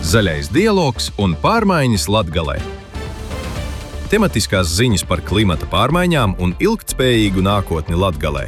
Zaļais dialogs un pārmaiņas Latgalē. Tematiskās ziņas par klimata pārmaiņām un ilgtspējīgu nākotni Latgalē.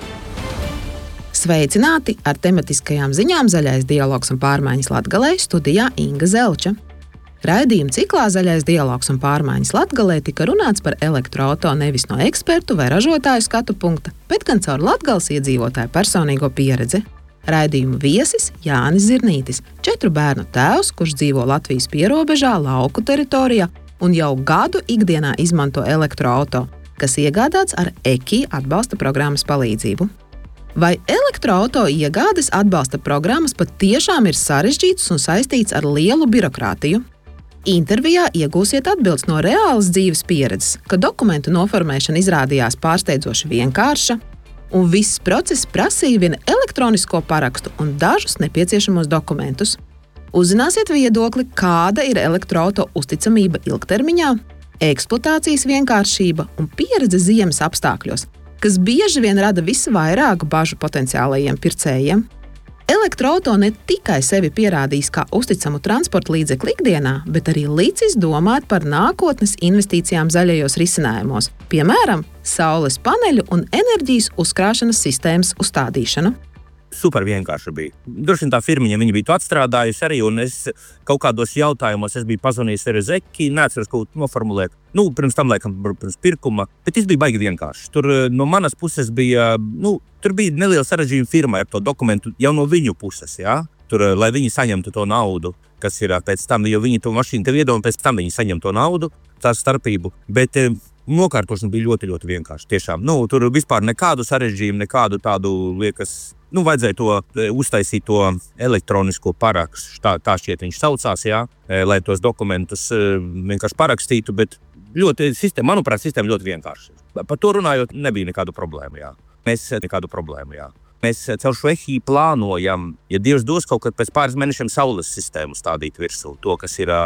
Sveicināti! Ar tematiskajām ziņām Zaļais dialogs un pārmaiņas Latgalē studijā Inga Zelča. Raidījuma ciklā Zaļais dialogs un pārmaiņas Latgalē tika runāts par elektroauto nevis no ekspertu vai ražotāju skatu punkta, bet gan caur Latgales iedzīvotāju personīgo pieredzi. Raidījuma viesis Jānis Zirnītis, 4 bērnu tēvs, kurš dzīvo Latvijas pierobežā, lauku teritorijā un jau gadu ikdienā izmanto elektroauto, kas iegādāts ar EKI atbalsta programmas palīdzību. Vai elektroauto iegādes atbalsta programmas patiešām ir sarežģītas un saistītas ar lielu birokrātiju? Intervijā iegūsiet atbildes no reālas dzīves pieredzes, ka dokumentu noformēšana izrādījās pārsteidzoši vienkārša, un viss process prasīja vien elektronisko parakstu un dažus nepieciešamos dokumentus. Uzzināsiet viedokli, kāda ir elektroauto uzticamība ilgtermiņā, eksploatācijas vienkāršība un pieredze ziemas apstākļos, kas bieži vien rada visvairāk bažu potenciālajiem pircējiem. Elektroauto ne tikai sevi pierādījis kā uzticamu transporta līdzekli ikdienā, bet arī licis domāt par nākotnes investīcijām zaļajos risinājumos, piemēram, saules paneļu un enerģijas uzkrāšanas sistēmas uzstādīšanu. Super vienkārši bija. Droši vien tā firmiņa viņa bija to atstrādājusi arī, un es kaut kādos jautājumos biju pazvanījis arī uz EKI, neatceros kaut noformulēt. Pirms tam laikam, pirms pirkuma, bet tas bija baigi vienkārši. Tur no manas puses bija, tur bija neliela sarežģījuma firmai ar to dokumentu jau no viņu puses, jā. Tur, lai viņi saņemtu to naudu, kas ir pēc tam, jo viņi to mašīnu tev iedod, un pēc tam viņi saņem to naudu, tā starpību, bet nokārtošana bija ļoti, ļoti vienkārši, tiešām. Tur vispār nekādu sarežģījumu, nekādu tādu liekas, vajadzēja to uztaisīt to elektronisko parakstu, tā šķiet viņš saucās, jā, lai tos dokumentus vienkārši parakstītu, bet manuprāt, sistēma ļoti vienkārši. Par to runājot, nebija nekādu problēmu, jā. Mēs caur šo EKI plānojam, ja Dievs dos kaut kad pēc pāris mēnešiem saules sistēmu stādīt virsū, to, kas ir